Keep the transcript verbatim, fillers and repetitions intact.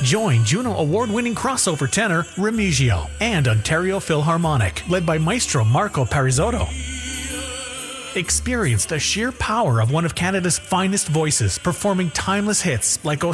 Join Juno Award-winning crossover tenor Remigio and Ontario Philharmonic, led by Maestro Marco Parisotto. Experience the sheer power of one of Canada's finest voices performing timeless hits like